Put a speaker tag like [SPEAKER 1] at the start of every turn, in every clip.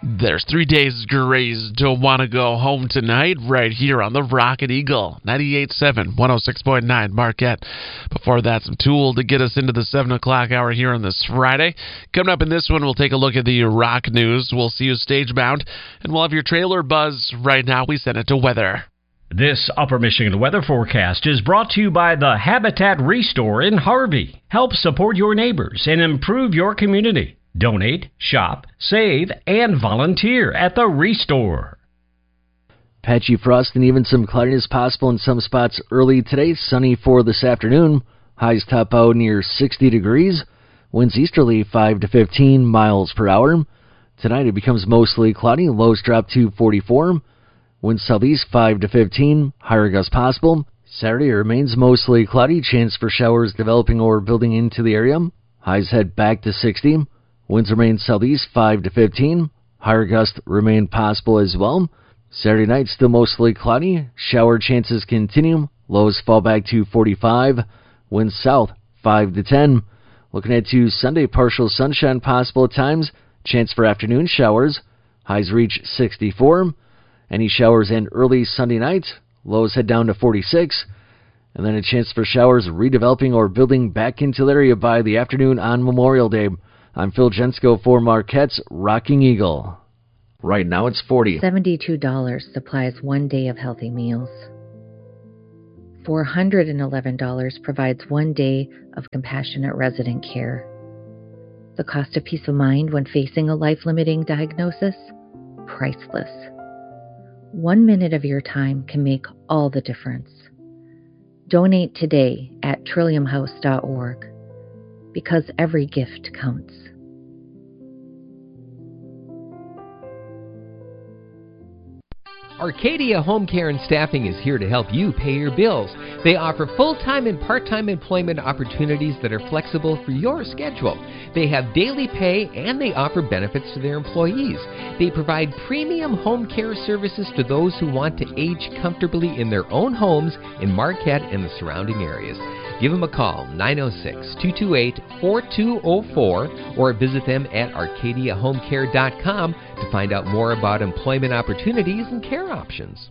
[SPEAKER 1] There's 3 days grace. Don't want to go home tonight right here on the Rocket Eagle. 98.7, 106.9 Marquette. Before that, some Tool to get us into the 7 o'clock hour here on this Friday. Coming up in this one, we'll take a look at the rock news. We'll see you stage-bound, and we'll have your trailer buzz. Right now, we send it to weather.
[SPEAKER 2] This Upper Michigan weather forecast is brought to you by the Habitat Restore in Harvey. Help support your neighbors and improve your community. Donate, shop, save, and volunteer at the Restore.
[SPEAKER 3] Patchy frost and even some cloudiness possible in some spots early today. Sunny for this afternoon. Highs top out near 60 degrees. Winds easterly 5 to 15 miles per hour. Tonight it becomes mostly cloudy. Lows drop to 44. Winds southeast 5 to 15. Higher gusts possible. Saturday remains mostly cloudy. Chance for showers developing or building into the area. Highs head back to 60. Winds remain southeast 5 to 15. Higher gusts remain possible as well. Saturday night still mostly cloudy. Shower chances continue. Lows fall back to 45. Winds south 5 to 10. Looking ahead to Sunday, partial sunshine possible at times. Chance for afternoon showers. Highs reach 64. Any showers end early Sunday night. Lows head down to 46. And then a chance for showers redeveloping or building back into the area by the afternoon on Memorial Day. I'm Phil Jensko for Marquette's Rocking Eagle. Right now it's 40.
[SPEAKER 4] $72 supplies 1 day of healthy meals. $411 provides 1 day of compassionate resident care. The cost of peace of mind when facing a life-limiting diagnosis? Priceless. 1 minute of your time can make all the difference. Donate today at trilliumhouse.org, because every gift counts.
[SPEAKER 5] Arcadia Home Care and Staffing is here to help you pay your bills. They offer full-time and part-time employment opportunities that are flexible for your schedule. They have daily pay and they offer benefits to their employees. They provide premium home care services to those who want to age comfortably in their own homes in Marquette and the surrounding areas. Give them a call, 906-228-4204, or visit them at arcadiahomecare.com to find out more about employment opportunities and care options.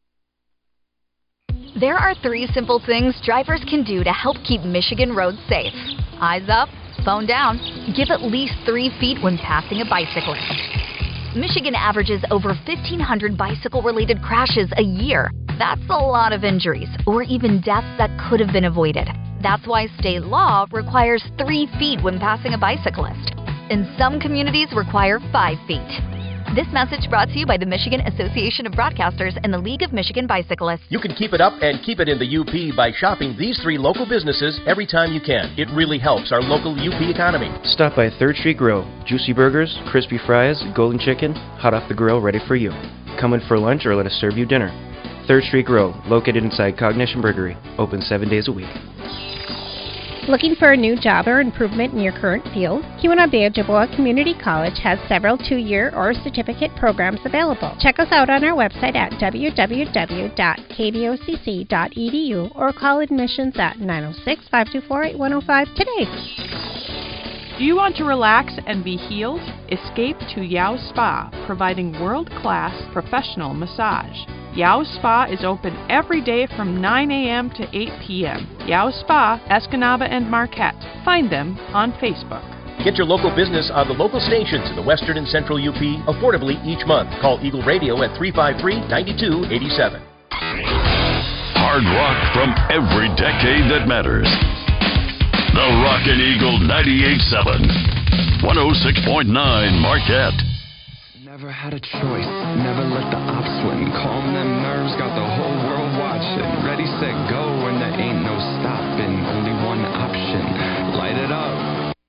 [SPEAKER 6] There are 3 simple things drivers can do to help keep Michigan roads safe. Eyes up, phone down, give at least 3 feet when passing a bicyclist. Michigan averages over 1,500 bicycle-related crashes a year. That's a lot of injuries, or even deaths that could have been avoided. That's why state law requires 3 feet when passing a bicyclist. And some communities require 5 feet. This message brought to you by the Michigan Association of Broadcasters and the League of Michigan Bicyclists.
[SPEAKER 7] You can keep it up and keep it in the UP by shopping these 3 local businesses every time you can. It really helps our local UP economy.
[SPEAKER 8] Stop by 3rd Street Grill. Juicy burgers, crispy fries, golden chicken, hot off the grill, ready for you. Come in for lunch or let us serve you dinner. 3rd Street Grill, located inside Cognition Brewery. Open 7 days a week.
[SPEAKER 9] Looking for a new job or improvement in your current field? Keweenaw-Ojibwa Community College has several 2-year or certificate programs available. Check us out on our website at www.kbocc.edu or call admissions at 906-524-8105 today.
[SPEAKER 10] Do you want to relax and be healed? Escape to Yao Spa, providing world-class professional massage. Yao Spa is open every day from 9 a.m. to 8 p.m. Yao Spa, Escanaba and Marquette. Find them on Facebook.
[SPEAKER 7] Get your local business on the local stations in the western and central UP affordably each month. Call Eagle Radio at 353-9287.
[SPEAKER 11] Hard rock from every decade that matters. The Rockin' Eagle 98.7, 106.9 Marquette.
[SPEAKER 12] Never had a choice, never let the ops win. Calm them nerves, got